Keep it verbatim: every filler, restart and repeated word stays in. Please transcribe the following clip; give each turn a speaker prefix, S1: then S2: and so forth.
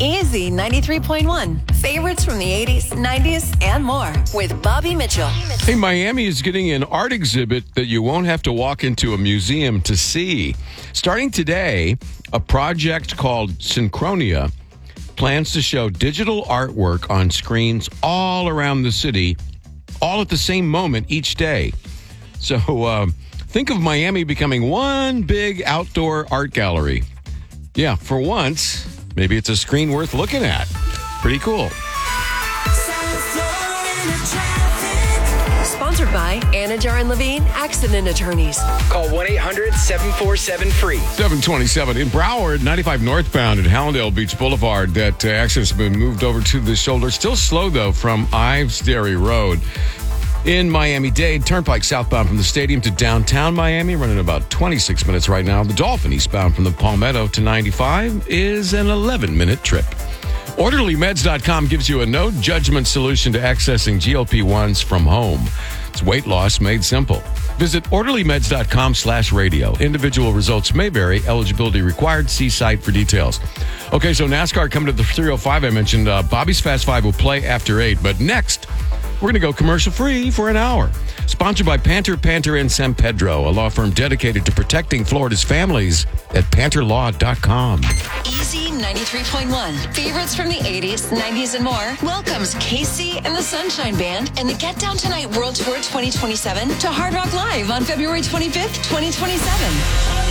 S1: Easy ninety-three point one. Favorites from the eighties, nineties, and more with Bobby Mitchell.
S2: Hey, Miami is getting an art exhibit that you won't have to walk into a museum to see. Starting today, a project called Synchronia plans to show digital artwork on screens all around the city, all at the same moment each day. So uh, think of Miami becoming one big outdoor art gallery. Yeah, for once, maybe it's a screen worth looking at. Pretty cool.
S1: Sponsored by Anajar and Levine Accident Attorneys.
S3: Call one eight hundred seven four seven free.
S2: seven twenty-seven in Broward, ninety-five northbound at Hallandale Beach Boulevard. That uh, accident's been moved over to the shoulder. Still slow, though, from Ives Dairy Road. In Miami-Dade, Turnpike southbound from the stadium to downtown Miami, running about twenty-six minutes right now. The Dolphin eastbound from the Palmetto to ninety-five is an eleven-minute trip. Orderly Meds dot com gives you a no-judgment solution to accessing G L P ones from home. It's weight loss made simple. Visit Orderly Meds dot com slash radio. Individual results may vary. Eligibility required. See site for details. Okay, so NASCAR coming to the three oh five I mentioned. Uh, Bobby's Fast Five will play after eight, but next, we're going to go commercial-free for an hour. Sponsored by Panter, Panter and San Pedro, a law firm dedicated to protecting Florida's families at Panter Law dot com.
S1: Easy ninety-three point one. Favorites from the eighties, nineties, and more welcomes Casey and the Sunshine Band and the Get Down Tonight World Tour twenty twenty-seven to Hard Rock Live on February twenty-fifth, twenty twenty-seven.